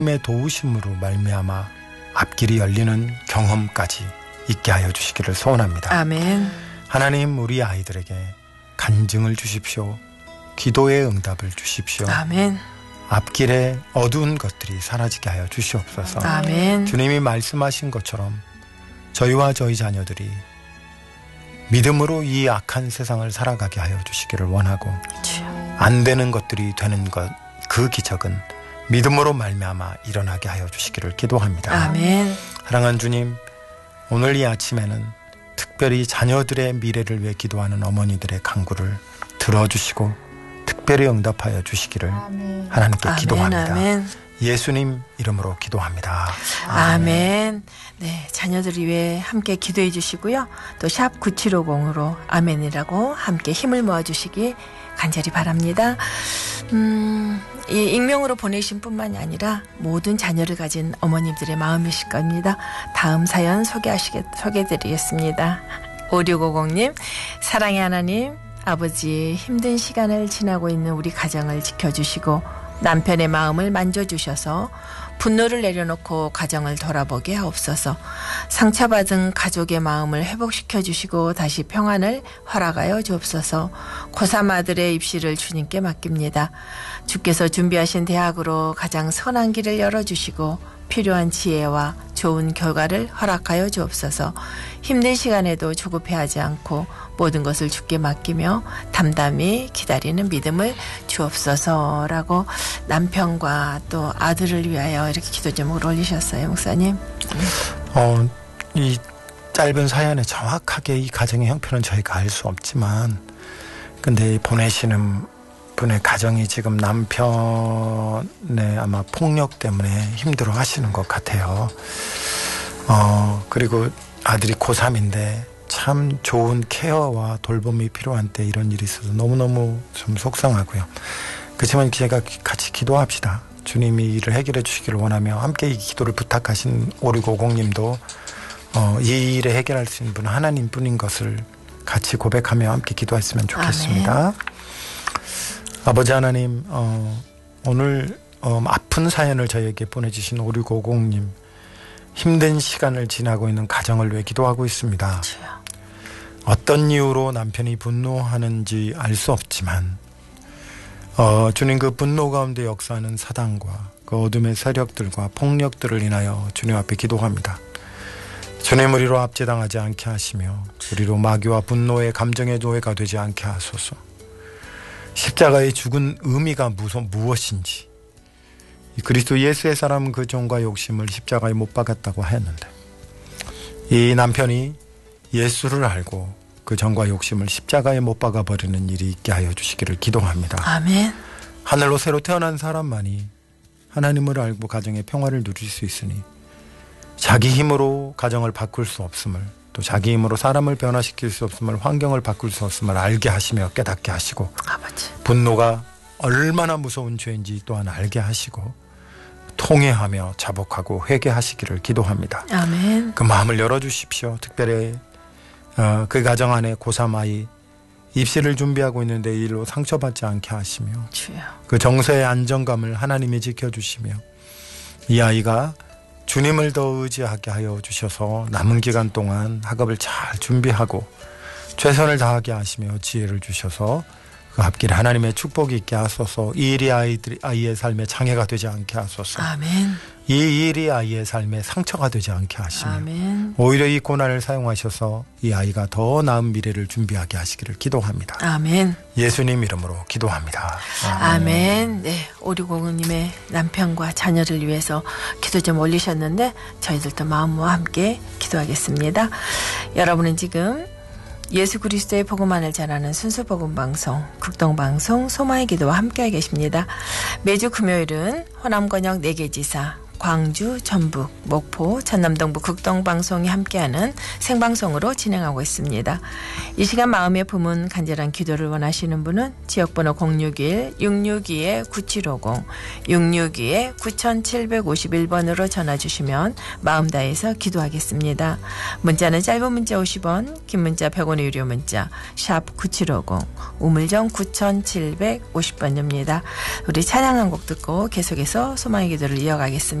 하나님의 도우심으로 말미암아 앞길이 열리는 경험까지 있게 하여 주시기를 소원합니다. 아멘. 하나님, 우리 아이들에게 간증을 주십시오. 기도의 응답을 주십시오. 아멘. 앞길에 어두운 것들이 사라지게 하여 주시옵소서. 아멘. 주님이 말씀하신 것처럼 저희와 저희 자녀들이 믿음으로 이 악한 세상을 살아가게 하여 주시기를 원하고, 안 되는 것들이 되는 것, 그 기적은 믿음으로 말미암아 일어나게 하여 주시기를 기도합니다. 아멘. 사랑하는 주님, 오늘 이 아침에는 특별히 자녀들의 미래를 위해 기도하는 어머니들의 간구를 들어주시고 특별히 응답하여 주시기를 하나님께 아멘. 기도합니다. 아멘. 예수님 이름으로 기도합니다. 아멘. 네, 자녀들을 위해 함께 기도해 주시고요. 또 샵 9750으로 아멘이라고 함께 힘을 모아주시기 간절히 바랍니다. 이 익명으로 보내신 뿐만이 아니라 모든 자녀를 가진 어머님들의 마음이실 겁니다. 다음 사연 소개해드리겠습니다. 5650님, 사랑의 하나님, 아버지 힘든 시간을 지나고 있는 우리 가정을 지켜주시고 남편의 마음을 만져주셔서 분노를 내려놓고 가정을 돌아보게 하옵소서. 상처받은 가족의 마음을 회복시켜 주시고 다시 평안을 허락하여 주옵소서. 고3 아들의 입시를 주님께 맡깁니다. 주께서 준비하신 대학으로 가장 선한 길을 열어주시고 필요한 지혜와 좋은 결과를 허락하여 주옵소서. 힘든 시간에도 조급해하지 않고 모든 것을 주께 맡기며 담담히 기다리는 믿음을 주옵소서라고 남편과 또 아들을 위하여 이렇게 기도 제목을 올리셨어요, 목사님. 이 짧은 사연에 정확하게 이 가정의 형편은 저희가 알 수 없지만, 근데 보내시는 분의 가정이 지금 남편의 아마 폭력 때문에 힘들어 하시는 것 같아요. 그리고 아들이 고3인데 참 좋은 케어와 돌봄이 필요한 때 이런 일이 있어서 너무너무 좀 속상하고요. 그렇지만 제가 같이 기도합시다. 주님이 이를 해결해 주시기를 원하며 함께 이 기도를 부탁하신 5650님도 이 일을 해결할 수 있는 분은 하나님뿐인 것을 같이 고백하며 함께 기도했으면 좋겠습니다. 아멘. 아버지 하나님, 오늘 아픈 사연을 저희에게 보내주신 5650님, 힘든 시간을 지나고 있는 가정을 위해 기도하고 있습니다. 어떤 이유로 남편이 분노하는지 알 수 없지만 주님, 그 분노 가운데 역사하는 사단과 그 어둠의 세력들과 폭력들을 인하여 주님 앞에 기도합니다. 주님, 우리로 압제당하지 않게 하시며 우리로 마귀와 분노의 감정의 노예가 되지 않게 하소서. 십자가의 죽은 의미가 무엇인지, 그리스도 예수의 사람은 그 정과 욕심을 십자가에 못 박았다고 하였는데, 이 남편이 예수를 알고 그 정과 욕심을 십자가에 못 박아버리는 일이 있게 하여 주시기를 기도합니다. 아멘. 하늘로 새로 태어난 사람만이 하나님을 알고 가정의 평화를 누릴 수 있으니 자기 힘으로 가정을 바꿀 수 없음을, 또 자기 힘으로 사람을 변화시킬 수 없음을, 환경을 바꿀 수 없음을 알게 하시며 깨닫게 하시고, 아버지, 분노가 얼마나 무서운 죄인지 또한 알게 하시고 통회하며 자복하고 회개하시기를 기도합니다. 아멘. 그 마음을 열어주십시오. 특별히 그 가정 안에 고3 아이 입시를 준비하고 있는데 이 일로 상처받지 않게 하시며, 주여, 그 정서의 안정감을 하나님이 지켜주시며 이 아이가 주님을 더 의지하게 하여 주셔서 남은 기간 동안 학업을 잘 준비하고 최선을 다하게 하시며 지혜를 주셔서 그 앞길에 하나님의 축복이 있게 하소서. 이 일이 아이의 삶에 장애가 되지 않게 하소서. 아멘. 이 일이 아이의 삶에 상처가 되지 않게 하시며, 아멘. 오히려 이 고난을 사용하셔서 이 아이가 더 나은 미래를 준비하게 하시기를 기도합니다. 아멘. 예수님 이름으로 기도합니다. 아멘. 네, 5650님의 남편과 자녀를 위해서 기도 좀 올리셨는데 저희들도 마음과 함께 기도하겠습니다. 여러분은 지금 예수 그리스도의 복음만을 전하는 순수 복음 방송, 극동방송 소마의 기도와 함께하고 계십니다. 매주 금요일은 호남권역 4개 지사 광주, 전북, 목포, 전남동부 극동방송이 함께하는 생방송으로 진행하고 있습니다. 이 시간 마음의 품은 간절한 기도를 원하시는 분은 지역번호 061-662-9750, 662-9751번으로 전화 주시면 마음 다해서 기도하겠습니다. 문자는 짧은 문자 50원, 긴 문자 100원의 유료 문자 샵 9750, 우물정 9750번입니다. 우리 찬양 한 곡 듣고 계속해서 소망의 기도를 이어가겠습니다.